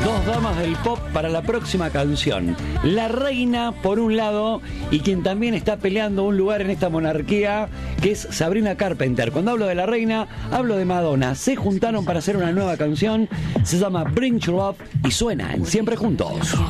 Dos damas del pop para la próxima canción. La reina, por un lado, y quien también está peleando un lugar en esta monarquía, que es Sabrina Carpenter. Cuando hablo de la reina, hablo de Madonna. Se juntaron para hacer una nueva canción, se llama Bring Your Love y suena en Siempre Juntos.